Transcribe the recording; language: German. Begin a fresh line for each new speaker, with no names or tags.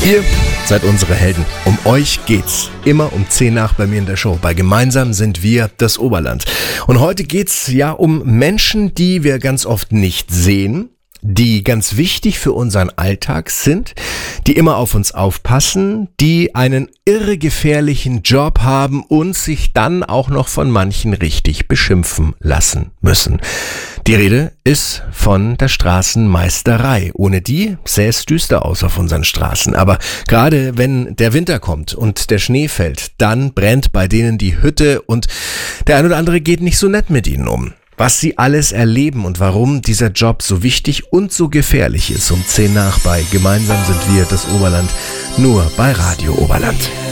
Ihr seid unsere Helden. Um euch geht's. Immer um 10 nach bei mir in der Show. Bei Gemeinsam sind wir das Oberland. Und heute geht's ja um Menschen, die wir ganz oft nicht sehen, die ganz wichtig für unseren Alltag sind, die immer auf uns aufpassen, die einen irre gefährlichen Job haben und sich dann auch noch von manchen richtig beschimpfen lassen müssen. Die Rede ist von der Straßenmeisterei. Ohne die sähe es düster aus auf unseren Straßen. Aber gerade wenn der Winter kommt und der Schnee fällt, dann brennt bei denen die Hütte und der ein oder andere geht nicht so nett mit ihnen um. Was sie alles erleben und warum dieser Job so wichtig und so gefährlich ist. Um 10 nach bei Gemeinsam sind wir das Oberland, nur bei Radio Oberland.